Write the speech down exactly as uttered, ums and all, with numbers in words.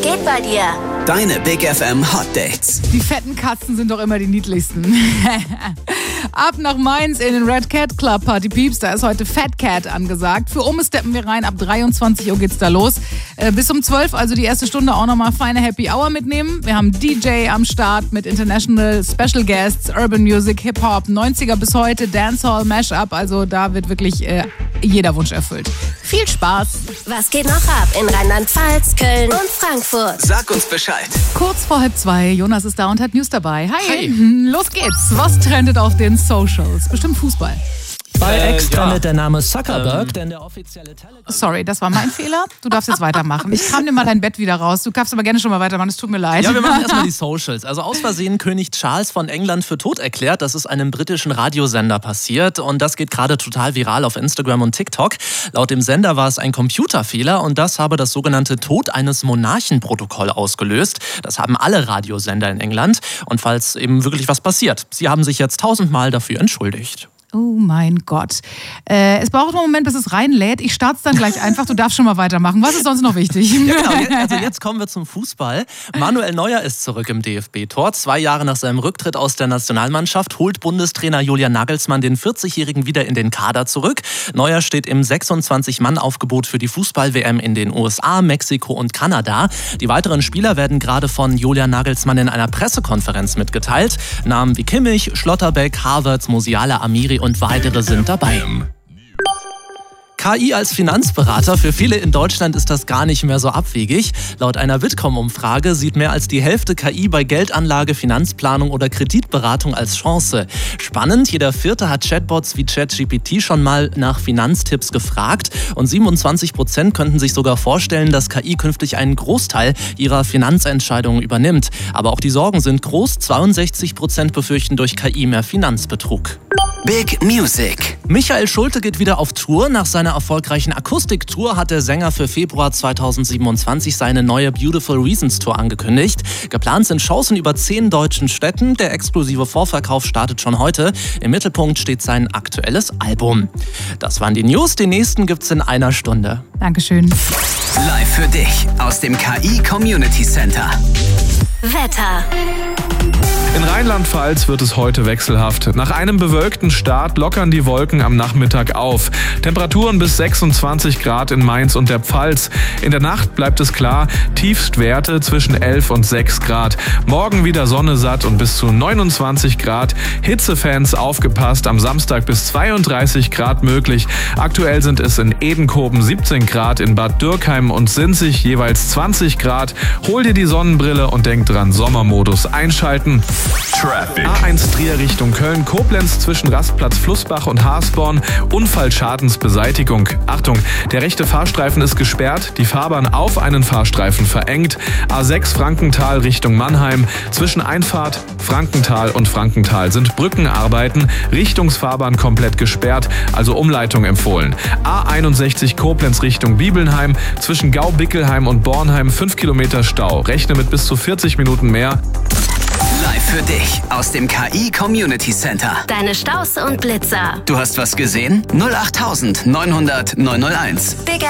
Was geht bei dir? Deine Big F M Hot Dates. Die fetten Katzen sind doch immer die niedlichsten. Ab nach Mainz in den Red Cat Club, Party Peeps. Da ist heute Fat Cat angesagt. Für Umme steppen wir rein. Ab dreiundzwanzig Uhr geht's da los. Äh, bis um zwölf, also die erste Stunde, auch nochmal feine Happy Hour mitnehmen. Wir haben D J am Start mit International Special Guests, Urban Music, Hip-Hop, neunziger bis heute, Dancehall, Mashup. Also da wird wirklich äh, jeder Wunsch erfüllt. Viel Spaß. Was geht noch ab in Rheinland-Pfalz, Köln und Frankfurt? Sag uns Bescheid. Kurz vor halb zwei, Jonas ist da und hat News dabei. Hi. Hi. Los geht's. Was trendet auf den Socials? Bestimmt Fußball. Bei Äh, X ja. trendet der Name Zuckerberg, Ähm. denn der offizielle Telegram... Sorry, das war mein Fehler. Du darfst jetzt weitermachen. Ich kram dir mal dein Bett wieder raus. Du darfst aber gerne schon mal weitermachen. Es tut mir leid. Ja, wir machen erstmal die Socials. Also aus Versehen König Charles von England für tot erklärt. Das ist einem britischen Radiosender passiert. Und das geht gerade total viral auf Instagram und TikTok. Laut dem Sender war es ein Computerfehler und das habe das sogenannte Tod eines Monarchen-Protokoll ausgelöst. Das haben alle Radiosender in England. Und falls eben wirklich was passiert, sie haben sich jetzt tausendmal dafür entschuldigt. Oh mein Gott. Äh, es braucht einen Moment, bis es reinlädt. Ich starte es dann gleich einfach. Du darfst schon mal weitermachen. Was ist sonst noch wichtig? Ja, genau. Also jetzt kommen wir zum Fußball. Manuel Neuer ist zurück im D F B-Tor. Zwei Jahre nach seinem Rücktritt aus der Nationalmannschaft holt Bundestrainer Julian Nagelsmann den vierzigjährigen wieder in den Kader zurück. Neuer steht im sechsundzwanzig-Mann-Aufgebot für die Fußball-W M in den U S A, Mexiko und Kanada. Die weiteren Spieler werden gerade von Julian Nagelsmann in einer Pressekonferenz mitgeteilt. Namen wie Kimmich, Schlotterbeck, Havertz, Musiala, Amiri und weitere sind dabei. K I als Finanzberater. Für viele in Deutschland ist das gar nicht mehr so abwegig. Laut einer Bitkom-Umfrage sieht mehr als die Hälfte K I bei Geldanlage, Finanzplanung oder Kreditberatung als Chance. Spannend, jeder Vierte hat Chatbots wie ChatGPT schon mal nach Finanztipps gefragt und siebenundzwanzig Prozent könnten sich sogar vorstellen, dass K I künftig einen Großteil ihrer Finanzentscheidungen übernimmt. Aber auch die Sorgen sind groß. zweiundsechzig Prozent befürchten durch K I mehr Finanzbetrug. Big Music. Michael Schulte geht wieder auf Tour. Nach seiner erfolgreichen Akustiktour hat der Sänger für Februar zweitausendsiebenundzwanzig seine neue Beautiful Reasons Tour angekündigt. Geplant sind Shows in über zehn deutschen Städten. Der exklusive Vorverkauf startet schon heute. Im Mittelpunkt steht sein aktuelles Album. Das waren die News. Die nächsten gibt's in einer Stunde. Dankeschön. Live für dich aus dem K I Community Center. Wetter. In Rheinland-Pfalz wird es heute wechselhaft. Nach einem bewölkten Start lockern die Wolken am Nachmittag auf. Temperaturen bis sechsundzwanzig Grad in Mainz und der Pfalz. In der Nacht bleibt es klar, Tiefstwerte zwischen elf und sechs Grad. Morgen wieder Sonne satt und bis zu neunundzwanzig Grad. Hitzefans aufgepasst, am Samstag bis zweiunddreißig Grad möglich. Aktuell sind es in Edenkoben siebzehn Grad, in Bad Dürkheim und Sinzig jeweils zwanzig Grad. Hol dir die Sonnenbrille und denk dran, Sommermodus einschalten. Traffic. A eins Trier Richtung Köln, Koblenz zwischen Rastplatz Flussbach und Haasborn, Unfallschadensbeseitigung. Achtung, der rechte Fahrstreifen ist gesperrt, die Fahrbahn auf einen Fahrstreifen verengt. A sechs Frankenthal Richtung Mannheim, zwischen Einfahrt Frankenthal und Frankenthal sind Brückenarbeiten, Richtungsfahrbahn komplett gesperrt, also Umleitung empfohlen. A einundsechzig Koblenz Richtung Bibelnheim, zwischen Gau-Bickelheim und Bornheim fünf Kilometer Stau. Rechne mit bis zu vierzig Minuten mehr. Live für dich aus dem K I Community Center. Deine Staus und Blitzer. Du hast was gesehen? null acht neunhundert neunhundert neunhunderteins. Big